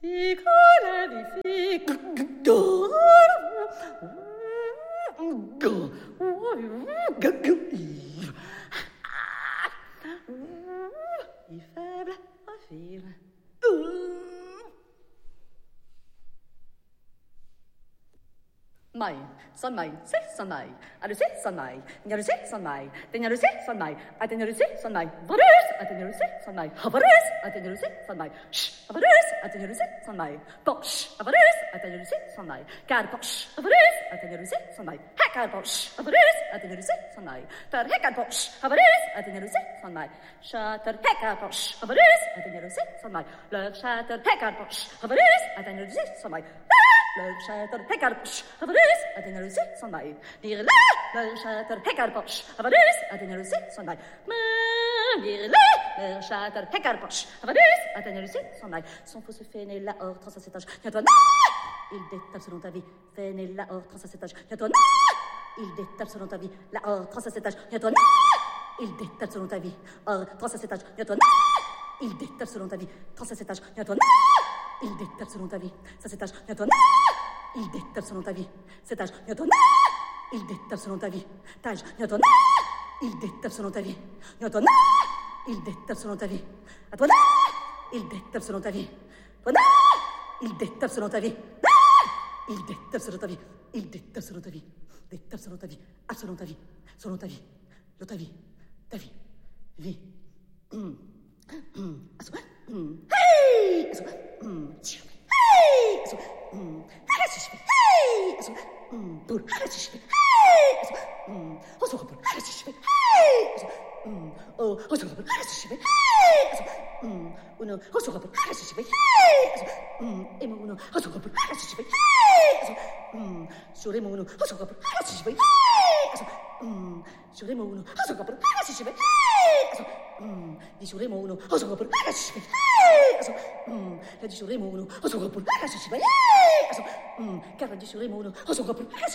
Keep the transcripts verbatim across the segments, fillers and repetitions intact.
I faible profil. Mai, son mai, c'est son mai, à le c'est son mai, il y a le c'est son mai, tenir le c'est son mai, atteindre le c'est son mai, varus, atteindre le c'est son mai, varus, atteindre le c'est son mai, ch, varus, atteindre le c'est son mai, poche, varus, atteindre le c'est son mai, car poche, varus, atteindre le c'est son mai, hacker poche, varus, atteindre le c'est son mai, ter hacker poche, varus, atteindre le c'est son mai, chatter hacker poche, varus, atteindre le c'est son mai, le chatter hacker poche, varus, atteindre le c'est son mai. Le chatter heckarpoche, avarus, atteindre le c'est son maille. Dire là, le chatter heckarpoche, avarus, atteindre le c'est son maille. Dire là, le chatter heckarpoche, avarus, atteindre le c'est son maille. Son faux se fait né là hors trente à sept âge. Tiens-toi, il détape selon ta vie. Fait né là hors trente à sept âge. Tiens-toi, il détape selon ta vie. Là hors trente à sept âge. Tiens-toi, il détape selon ta vie. Hors trente à sept âge. Tiens-toi, il détape selon ta vie. trente à sept âge. Tiens-toi, il détape selon ta vie. Ça c'est âge. Tiens-toi, il détape selon ta vie. Cet âge, viens-toi, il détape selon ta vie. Tage, viens-toi, il détape selon ta vie. Viens-toi, il détape selon ta vie. À toi, il détape selon ta vie. Toi, il détape selon ta vie. Il détape selon ta vie. Il détape selon ta vie. Détape selon ta vie. Ah, selon ta vie. Selon ta vie. De ta vie. Ta vie. Vie. Hum. Hum. Hey! Hum. Hey! Hum. Bur, hey! Oh, so bur, hey! Oh, oh, so bur, hey! Uno, oh, so bur, hey! Emo uno, oh, so bur, hey! Suremo uno, oh, so bur, hey! Suremo uno, oh, so bur, hey! Di suremo uno, oh, so bur, hey! La di suremo uno, oh, so bur, hey! Cara di suremo uno, oh, so bur, hey!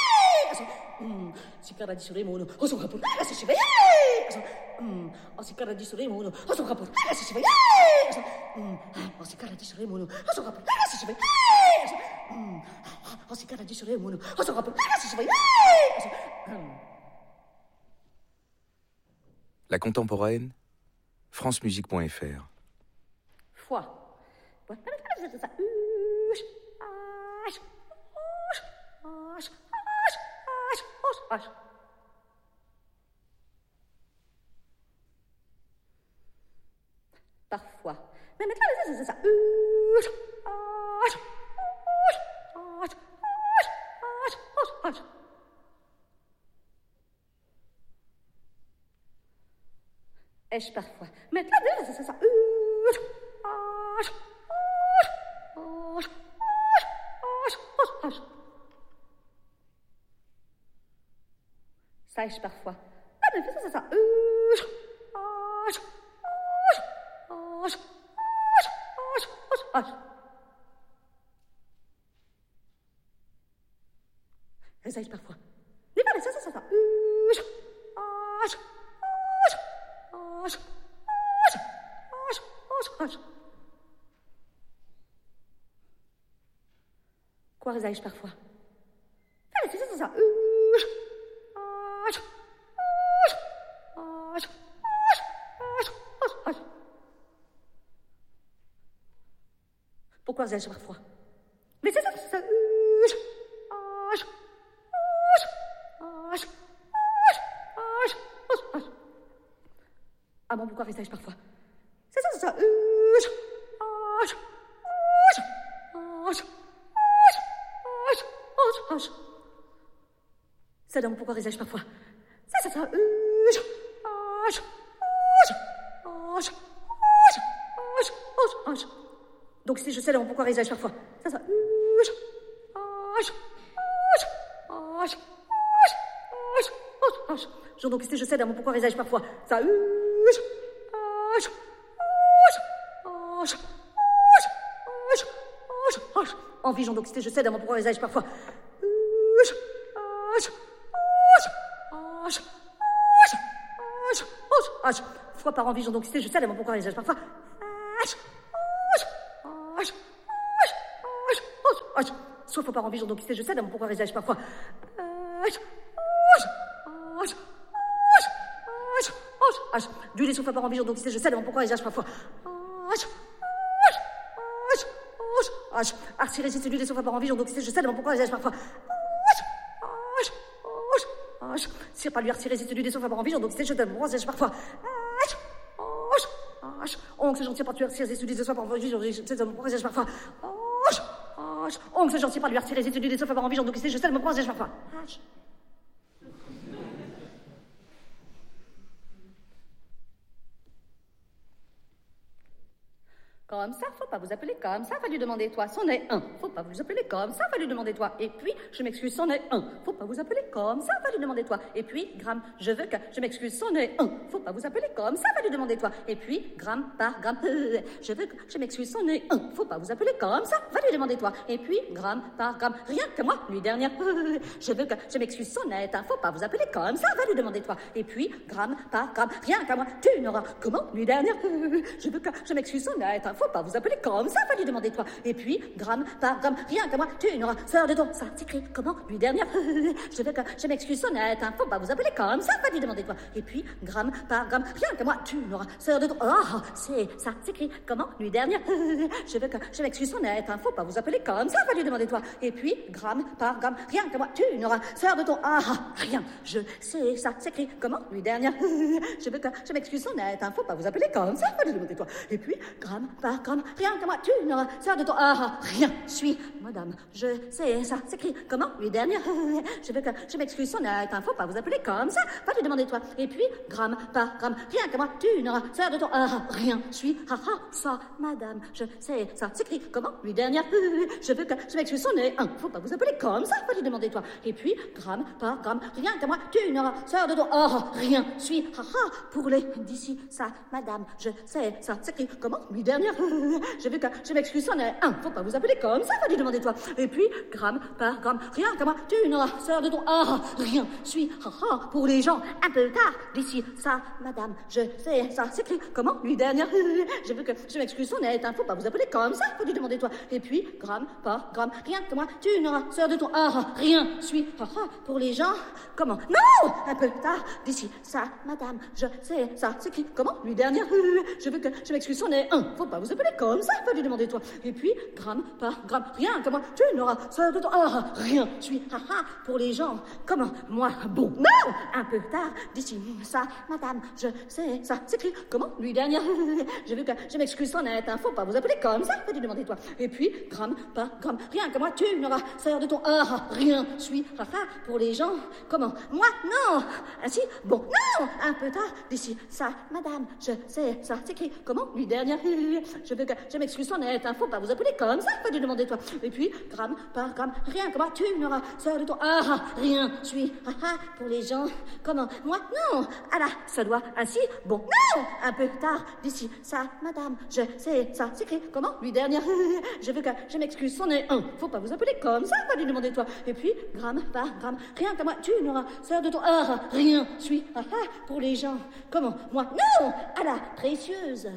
Si cara di suremo uno, oh, so bur, hey! Oh, si cara di suremo uno, oh, so bur, hey! Oh, si cara di suremo uno, oh, so bur, hey! Oh, si cara di suremo uno, oh, so bur, hey! La contemporaine, francemusique point f r. Foi. Parfois. Mais maintenant, c'est ça. Est-ce parfois? Maintenant, c'est ça. Sais-je parfois? C'est ça. Sais-je parfois? Mais pas ça, ça, ça. Quoi résaille-je parfois? Ah, c'est ça, c'est ça. Pourquoi résaille-je parfois? Mais c'est ça, c'est ça. Ah bon, pourquoi résaille-je parfois? C'est ça, c'est ça. C'est donc pourquoi résaille-je parfois? Ça, c'est ça. Donc si je sais donc pourquoi résaille-je parfois? Ça, ça. Donc si je sais donc pourquoi résaille-je parfois? Ça. Envie, donc si je sais donc pourquoi résaille-je parfois? Fois par envie, donc si je sais donc pourquoi résaille-je parfois? Soit faut pas envie, donc je sais, donc pourquoi réagis parfois. Du lait souffle par envie, donc je sais, donc pourquoi réagis parfois. Ah, si résiste du lait souffle par envie, donc je sais, donc pourquoi réagis parfois. Si pas lui si résiste du lait souffle par envie, donc je sais, donc pourquoi réagis parfois. Oncle, c'est gentil, pas tuer, si résiste du lait souffle par envie, donc je sais, donc pourquoi réagis parfois. Oncle, c'est gentil, pas lui si résiste du lait souffle par envie, donc je sais, donc pourquoi réagis parfois. Comme ça, faut pas vous appeler comme ça, va lui demander toi, c'en est un. Faut pas vous appeler comme ça, va lui demander toi. Et puis, je m'excuse, c'en est un. Faut pas vous appeler comme ça, va lui demander toi. Et puis, gramme, je veux que, je m'excuse, c'en est un. Faut pas vous appeler comme ça, va lui demander toi. Et puis, gramme par gramme, euh, je veux que, je m'excuse, c'en est un. Faut pas vous appeler comme ça, va lui demander toi. Et puis, gramme par gramme, rien que moi, nuit dernière, euh, je veux que, je m'excuse, c'en est un. Faut pas vous appeler comme ça, va lui demander toi. Et puis, gramme par gramme, rien qu'à moi, tu n'auras, comment, nuit dernière, euh, je veux que, je m'excuse, c'en est un. Faut pas vous appeler comme Comme ça, va lui demander toi. Et puis, gramme par gramme, rien qu'à moi, tu n'auras sœur de ton. Ça s'écrit comment, lui dernière. Je veux que je m'excuse sonnette, hein, faut pas vous appeler comme ça, va lui demander toi. Et puis, gramme par gramme, rien qu'à moi, tu n'auras sœur de ton. Oh, c'est ça s'écrit comment, lui dernière. Je veux que je m'excuse sonnette, hein, faut pas vous appeler comme ça, va lui demander toi. Et puis, gramme par gramme, rien qu'à moi, tu n'auras sœur de ton. Ah, rien. Je sais, ça s'écrit comment, lui dernière. Je veux que je m'excuse sonnette, hein, faut pas vous appeler comme ça, va lui demander toi. Et puis, gramme par gramme, rien qu'à moi, tu n'auras sœur de ton. Ah, rien. Suis, madame, je sais, ça s'écrit comment, lui dernière. Je veux que je m'excuse sonnette, hein, faut pas vous appeler comme ça, va lui demander toi. Et puis, gramme par gramme, rien qu'à moi, tu n'auras sœur de ton. Ah, rien. Suis, ah, ah, ça, madame, je sais, ça s'écrit comment, lui dernière. Je veux que je m'excuse sonnette, hein, faut pas vous appeler comme ça, va lui demander toi. Et puis, gramme par gramme, rien qu'à moi, tu n'auras sœur de ton. Ah, rien. Suis, ah, ah, pour les d'ici, ça, madame, je sais, ça s'écrit comment, lui dernière. Je veux que je m'excuse sonnette, hein, faut pas vous appeler comme ça, va lui demander toi. Et puis, gramme par gramme, rien qu'à moi, tu n'auras sœur de ton. Ah, rien. Suis, ah, ah, pour les gens, un peu tard, d'ici, ça, madame, je sais, ça s'écrit comment, lui dernière. Je veux que je m'excuse sonnette, hein, faut pas vous appeler comme ça, va lui demander toi. Et puis, gramme par gramme, rien que moi, tu n'auras sœur de ton. Ah, rien. Suis, ah, ah, pour les gens, comment. Non, un peu tard, d'ici, ça, madame, je sais, ça s'écrit comment, lui dernière. Je veux que je m'excuse sonnette, hein, faut pas vous appeler comme ça, va lui demander toi. Et puis, gramme par gramme, rien que moi, tu n'auras sœur de ton. Ah, rien. Suis, ah, ah, pour les gens, comment, moi, bon, non, un peu tard, d'ici, ça, madame, je sais, ça s'écrit comment, lui dernière. Je veux que je m'excuse sonnette, hein, faut pas vous appeler comme ça, va lui demander toi. Et puis, gramme par gramme, rien que moi, tu n'auras sœur de ton. Ah, rien. Suis, ah, ah, pour les gens, comment, moi, non, ainsi, bon, non, un peu tard, d'ici, ça, madame, je sais, ça s'écrit comment, lui dernière. Je veux que je m'excuse sonnette, hein, faut pas vous appeler comme ça, va lui demander toi. Et puis, gramme par gramme, rien que moi, tu n'auras sœur de ton. Ah, rien. Suis, ah, ah, pour les gens, comment, moi, non, ah là, ça doit, ainsi, bon, non, un peu tard, d'ici, ça, madame, je sais, ça s'écrit comment, lui dernière. Je veux que je m'excuse sonnette, hein, faut pas vous appeler comme ça, va lui demander toi. Et puis, gramme par gramme, rien que moi, tu n'auras sœur de ton. Ah, rien. Suis, ah, ah, pour les gens, comment, moi, non, ah là, précieuse.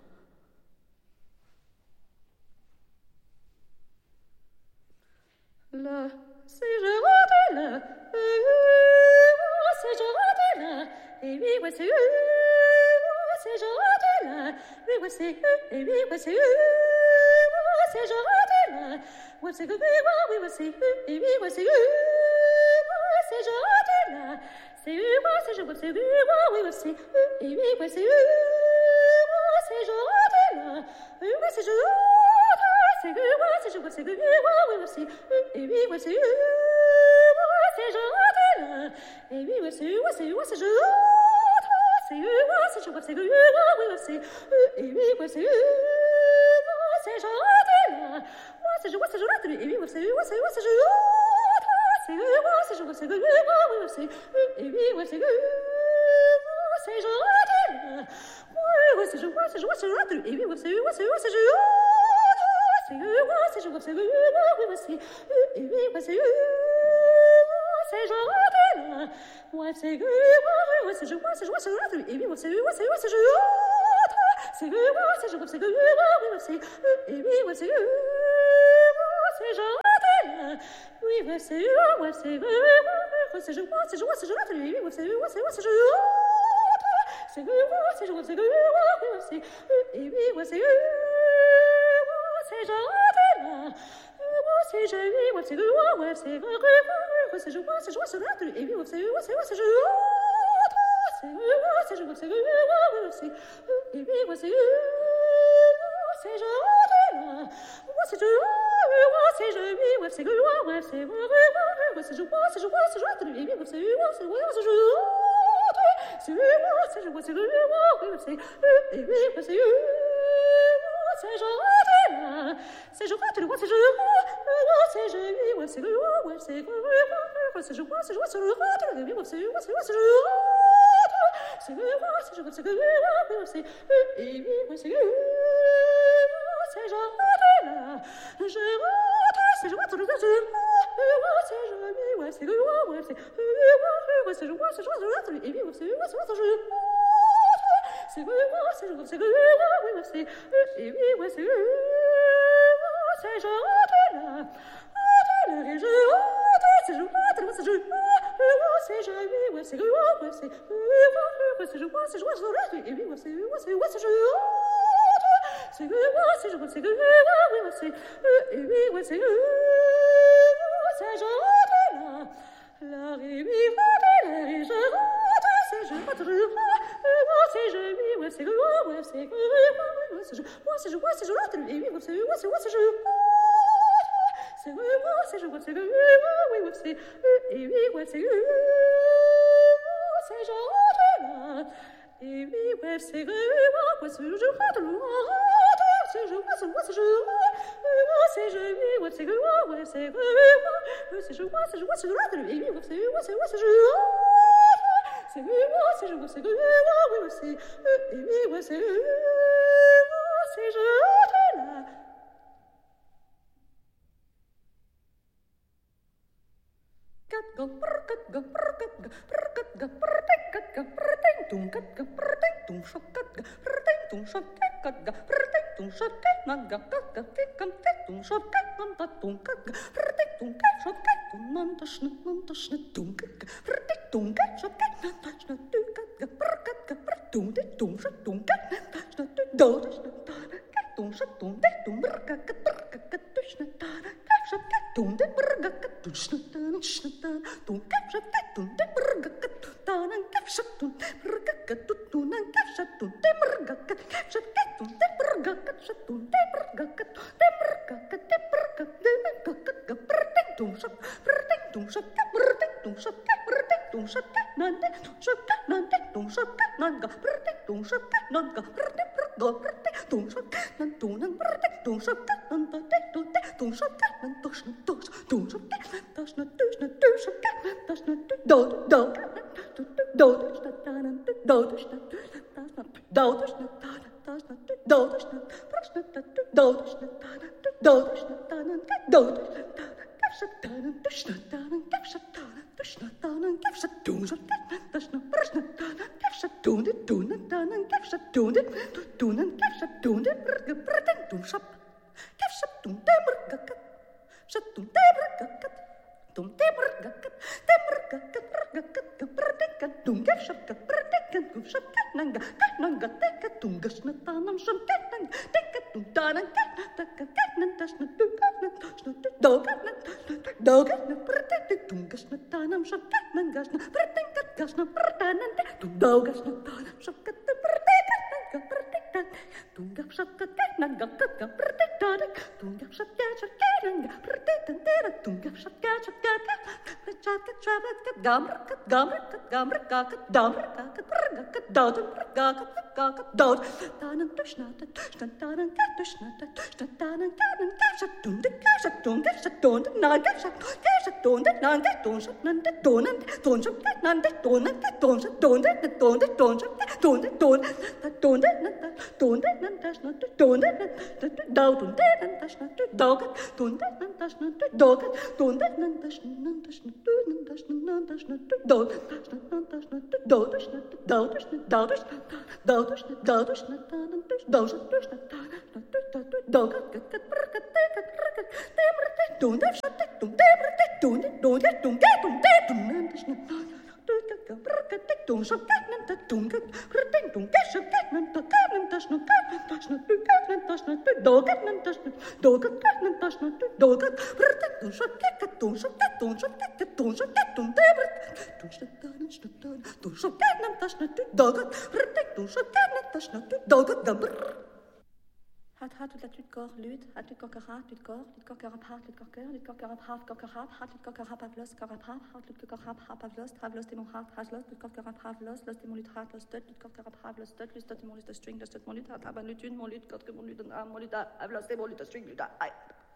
Là, si je rentre là, si je rentre là, et oui, ouais, c'est eux, si je rentre là, oui, ouais, c'est eux, et oui, ouais, c'est eux, si je rentre là, ouais, c'est eux, oui, ouais, c'est eux, et oui, ouais, c'est eux, si je rentre là, c'est eux, moi, si je vois, c'est eux, oui, ouais, c'est eux, et oui, ouais, c'est eux, si je rentre là, oui, ouais, si je rentre, c'est eux, si je vois, c'est eux, oui, ouais, c'est eux, et oui, ouais, c'est eux, si je rentre là, et oui, ouais, c'est eux, c'est eux, si je rentre, c'est eux, si je vois, c'est eux, oui, ouais, c'est eux, et oui, ouais, c'est eux, si je rentre là, moi, si je vois, si je rentre, et oui, ouais, c'est eux, c'est eux, si je rentre, c'est eux, si je vois, c'est eux, oui, ouais, c'est eux, et oui, ouais, c'est eux, si je rentre là, moi, ouais, si je vois, si je vois, si je rentre, et oui, ouais, c'est eux, c'est eux, si je rentre, c'est eux, si je vois, c'est eux, oui, ouais, c'est eux, et oui, ouais, c'est eux, si je rentre là, ouais, c'est eux, ouais, si je vois, si je vois, si je rentre, et oui, ouais, c'est eux, c'est eux, si je rentre, c'est eux, si je vois, c'est eux, oui, ouais, c'est eux, et oui, ouais, c'est eux, si c'est gentil. Oui, ouais, c'est eux, ouais, c'est eux, ouais, c'est je, ouais, c'est je, ouais, c'est je, oui, ouais, c'est eux, ouais, c'est ouais, c'est je, c'est eux, c'est je, ouais, c'est eux, ouais, c'est eux, et oui, ouais, c'est eux, ouais, c'est gentil. C'est je, oui, ouais, c'est eux, ouais, c'est eux, ouais, c'est je, ouais, c'est je, ouais, c'est eux, et oui, ouais, c'est eux, ouais, c'est ouais, c'est je, c'est eux, ouais, c'est je, ouais, c'est eux, ouais, c'est eux, et oui, ouais, c'est eux, c'est gentil. Ouais, c'est je, ouais, c'est je, oui, ouais, c'est eux, ouais, c'est eux, ouais, c'est je, ouais, c'est je, ouais, c'est je, et oui, ouais, c'est eux, ouais, c'est ouais, c'est je, c'est eux, ouais, c'est je, ouais, c'est eux, ouais, c'est eux, et oui, ouais, c'est eux, c'est gentil. C'est je, ouais, c'est je, ouais, c'est je, c'est je, oui, ouais, c'est eux, ouais, c'est eux, ouais, c'est je, ouais, c'est je, ouais, c'est eux, et oui, ouais, c'est eux, ouais, c'est ouais, c'est je, c'est eux, c'est je, ouais, c'est eux, ouais, c'est eux, et oui, ouais, c'est eux, c'est gentil. Je rentre, c'est je, ouais, c'est je, c'est je, c'est je, oui, ouais, c'est eux, ouais, c'est eux, ouais, c'est je, ouais, c'est je, ouais, et oui, ouais, c'est eux, ouais, c'est ouais, c'est je, c'est eux, c'est je, c'est eux, ouais, c'est eux, et oui, ouais, c'est eux, c'est gentil. Et je rentre, c'est je, ouais, c'est je, c'est je, oui, ouais, c'est eux, ouais, c'est eux, ouais, c'est je, ouais, c'est je, ouais, c'est eux, et oui, ouais, c'est eux, ouais, c'est ouais, c'est je, c'est eux, c'est je, ouais, c'est eux, ouais, c'est eux, et oui, ouais, c'est eux, c'est gentil. La rivière, la rivière, c'est je, ouais, c'est je, c'est je, oui, ouais, c'est eux, ouais, c'est eux, ouais, c'est je, ouais, c'est je, ouais, c'est je, et oui, ouais, c'est eux, ouais, c'est ouais, c'est je, c'est eux, c'est je, ouais, c'est eux, oui, ouais, c'est eux, et oui, ouais, c'est eux, c'est gentil. Et oui, ouais, c'est eux, ouais, c'est je, c'est je, ouais, c'est ouais, c'est je, c'est je, oui, ouais, c'est eux, ouais, c'est eux, c'est je, ouais, c'est je, ouais, c'est je, et oui, ouais, c'est eux, ouais, c'est ouais, c'est je, c'est eux, c'est je, ouais, c'est eux, oui, ouais, c'est eux, et oui, ouais, c'est eux, c'est gentil. Hat hat ut la tut kor lut, hat tut kor hat tut kor, tut kor kar hat tut kor kar, tut kor kar hat kor kar hat tut kor kar hat avlos kar hat hat tut kor hat hat avlos, avlos demon hat has los, tut kor kar hat avlos, los demon lut hat los, tut kor kar hat avlos, tut los demon lut string, los demon lut hat aber lut un mon lut kor mon lut un mon lut avlos demon lut string lut ai.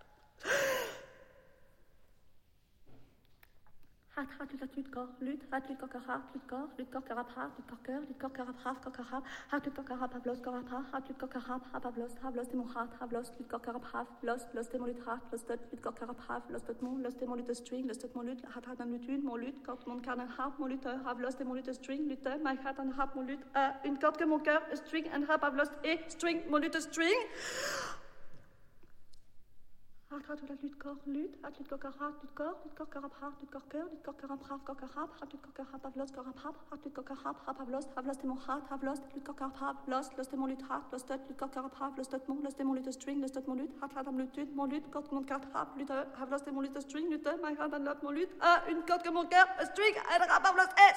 Hat hat tut la tut kor lut, hat tut kor kar hat tut kor, tut kor kar hat tut kor kar, tut kor kar hat kor kar hat tut kor kar hat avlos kar hat hat tut kor kar hat hat avlos, avlos demon hat avlos, tut kor kar hat los, los demon lut hat los, tut kor kar hat los demon los demon lut string, los demon lut hat hat un lut un mon lut kor mon kan hat mon lut avlos demon lut string lut my hat un hat mon lut une corde que mon cœur string and hat avlos et string mon lut string. Hat hat la lut kor lut, hat lut kor kar hat lut kor, lut kor kar hat lut kor kar, lut kor kar hat kor kar hat, hat lut kor kar hat avlos kor hat, hat lut kor kar hat hat avlos, avlos demon hat avlos, lut kor kar hat los, los demon lut hat los, lut kor kar hat los demon los demon lut string, los demon lut hat hat am lut mon lut kor mon carte hat lut avlos demon lut string lut my hat un lot mon lut une corde que mon cœur string and hat avlos